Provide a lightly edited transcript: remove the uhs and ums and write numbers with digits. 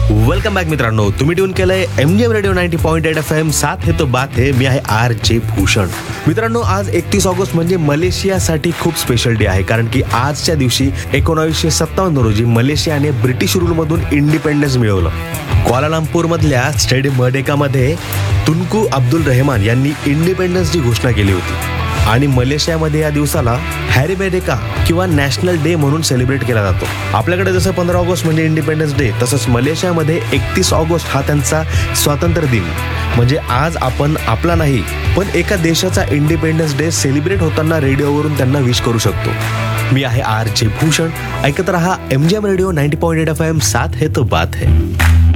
Welcome back मित्रांनो, तुम्ही tune केलंय MGM रेडिओ 90.8 FM. साथ है तो बात है. मी आहे RJ भूषण. मित्रांनो, आज 31 ऑगस्ट म्हणजे मलेशियासाठी खूप स्पेशल डे आहे, कारण की आजच्या दिवशी 1957 रोजी मलेशियाने ब्रिटिश रूलमधून इंडिपेंडन्स मिळवलं. क्वालालंपूर मधल्या स्टेडियम मर्डेकामध्ये तुनकू अब्दुल रहमान यांनी इंडिपेंडन्सची घोषणा केली होती. आणि मलेशियामध्ये या दिवसाला हॅरी मेडेका किंवा नॅशनल डे म्हणून सेलिब्रेट केला जातो. आपल्याकडे जसं 15 ऑगस्ट म्हणजे इंडिपेंडन्स डे, तसंच मलेशियामध्ये 31 ऑगस्ट हा त्यांचा स्वातंत्र्य दिन. म्हणजे आज आपण आपला नाही पण एका देशाचा इंडिपेंडन्स डे सेलिब्रेट होताना रेडिओवरून त्यांना विश करू शकतो. मी आहे RJ भूषण. ऐकत रहा MGM रेडिओ 90.8 FM. साथ है तो बात है.